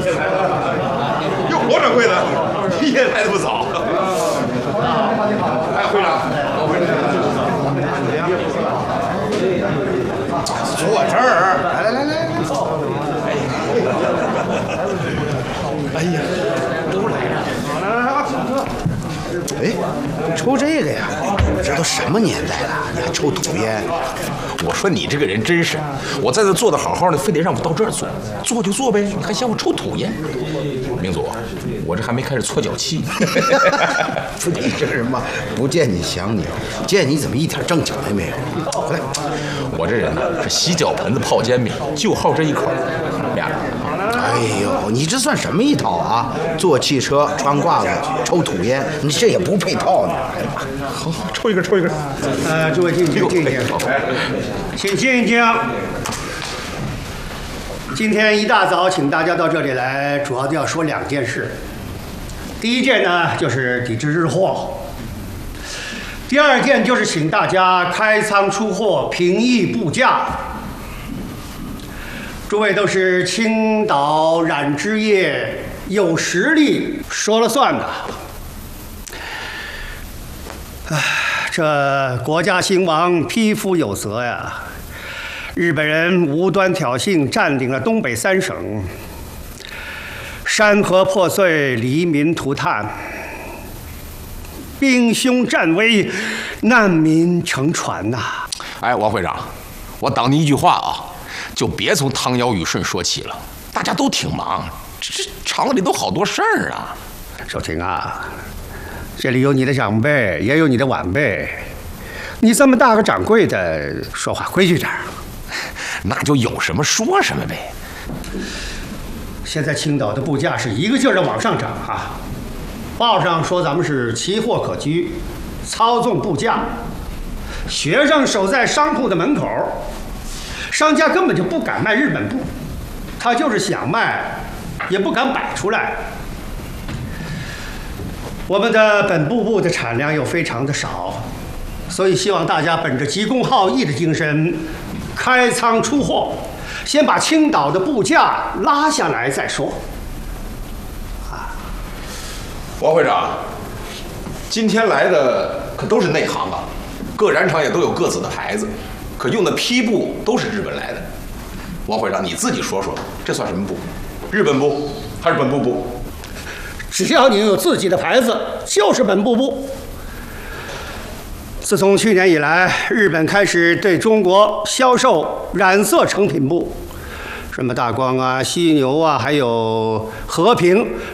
哟，罗掌柜的，你也来的不早。哎，会长，坐这儿，来。哎呀，都来了。 哎，抽这个呀？这都什么年代了，你还抽土烟？ 我说你这个人真是，我在这坐的好好的，非得让我到这儿坐，坐就坐呗，你还嫌我抽土烟？明祖，我这还没开始搓脚气呢。 你这个人吧，不见你想你，见你怎么一点正经也没有？来， 我这人呢是洗脚盆子泡煎饼，就好这一口。俩人。 哎呦，你这算什么一套啊？坐汽车穿褂子抽土烟，你这也不配套呢。 好，抽一根。 诸位静，请静一静。今天一大早请大家到这里来，主要要说两件事。第一件呢，就是抵制日货；第二件就是请大家开仓出货，平抑物价。诸位都是青岛染织业有实力说了算的。唉，这国家兴亡，匹夫有责呀！日本人无端挑衅，占领了东北3省，山河破碎，黎民涂炭，兵凶战危，难民乘船呐！ 哎，王会长，我挡你一句话啊，就别从汤尧禹舜说起了，大家都挺忙，这厂子里都好多事儿啊。 少卿啊，这里有你的长辈，也有你的晚辈，你这么大个掌柜的，说话规矩点儿。 那就有什么说什么呗。 现在青岛的物价是一个劲儿的往上涨啊，报上说咱们是奇货可居，操纵物价，学生守在商铺的门口，商家根本就不敢卖日本布，他就是想卖，也不敢摆出来。我们的本部布的产量又非常的少，所以希望大家本着急公好义的精神，开仓出货，先把青岛的布价拉下来再说。 王会长，今天来的可都是内行啊，各染厂也都有各自的牌子，可用的批布都是日本来的。王会长，你自己说说，这算什么布？日本布还是本部布？ 只要你有自己的牌子，就是本部布。自从去年以来，日本开始对中国销售染色成品布，什么大光啊、犀牛啊，还有和平